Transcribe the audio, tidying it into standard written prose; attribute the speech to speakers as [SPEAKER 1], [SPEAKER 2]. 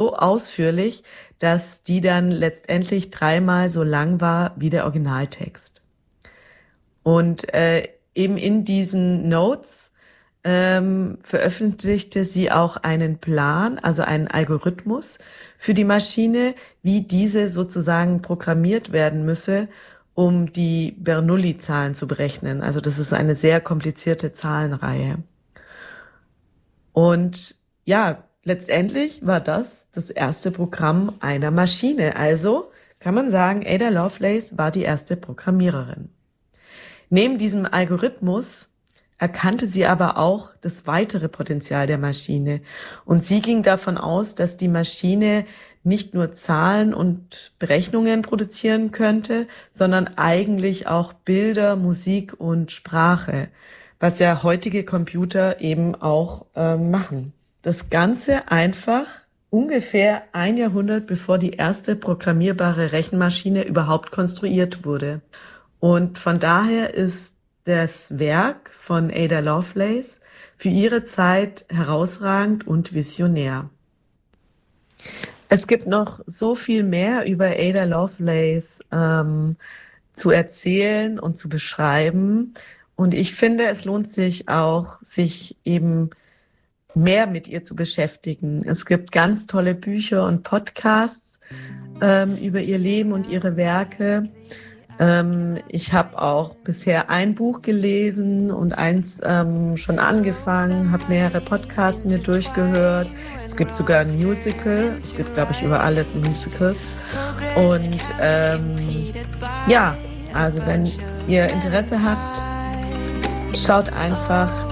[SPEAKER 1] so ausführlich, dass die dann letztendlich 3-mal so lang war wie der Originaltext. Und eben in diesen Notes veröffentlichte sie auch einen Plan, also einen Algorithmus für die Maschine, wie diese sozusagen programmiert werden müsse, um die Bernoulli-Zahlen zu berechnen. Also das ist eine sehr komplizierte Zahlenreihe. Und ja, letztendlich war das erste Programm einer Maschine. Also kann man sagen, Ada Lovelace war die erste Programmiererin. Neben diesem Algorithmus erkannte sie aber auch das weitere Potenzial der Maschine. Und sie ging davon aus, dass die Maschine nicht nur Zahlen und Berechnungen produzieren könnte, sondern eigentlich auch Bilder, Musik und Sprache, was ja heutige Computer eben auch machen. Das Ganze einfach ungefähr 1 Jahrhundert, bevor die erste programmierbare Rechenmaschine überhaupt konstruiert wurde. Und von daher ist das Werk von Ada Lovelace für ihre Zeit herausragend und visionär. Es gibt noch so viel mehr über Ada Lovelace zu erzählen und zu beschreiben. Und ich finde, es lohnt sich auch, sich eben mehr mit ihr zu beschäftigen. Es gibt ganz tolle Bücher und Podcasts über ihr Leben und ihre Werke. Ich habe auch bisher ein Buch gelesen und eins schon angefangen, habe mehrere Podcasts mir durchgehört. Es gibt sogar ein Musical. Es gibt, glaube ich, über alles ein Musical. Und ja, also wenn ihr Interesse habt, schaut einfach